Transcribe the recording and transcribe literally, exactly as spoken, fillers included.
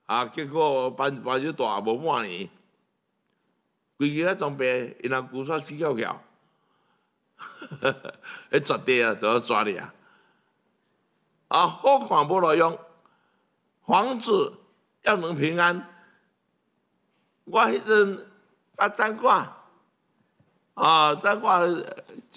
啊，结果办办就大无半年，规个装备因阿姑煞死翘翘，迄绝对啊，都要抓你啊！啊，好看无路用，房子要能平安。我迄阵捌张看，啊，张看。